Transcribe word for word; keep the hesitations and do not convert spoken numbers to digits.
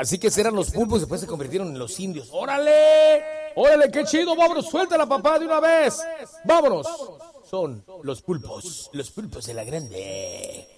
Así que serán los pulpos y después se convirtieron en los indios. ¡Órale! ¡Órale, qué chido! ¡Vámonos, suéltala, papá, de una vez! ¡Vámonos! Son los pulpos, los pulpos de la grande.